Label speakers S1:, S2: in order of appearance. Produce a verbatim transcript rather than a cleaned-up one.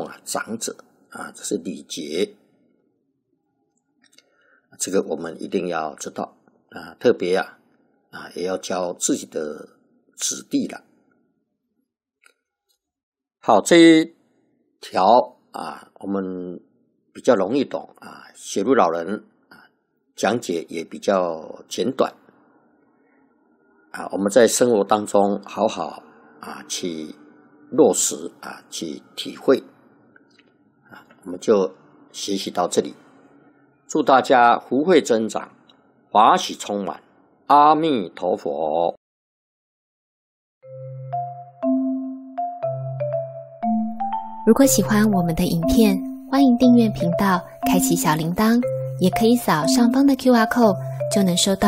S1: 重啊长者啊，这是礼节，这个我们一定要知道啊，特别啊啊也要教自己的子弟了。好，这一条啊，我们比较容易懂啊，写入老人啊讲解也比较简短啊，我们在生活当中好好啊去落实啊，去体会啊，我们就学习到这里。祝大家福慧增长，法喜充满，阿弥陀佛。
S2: 如果喜欢我们的影片，欢迎订阅频道，开启小铃铛，也可以扫上方的 Q R code，就能收到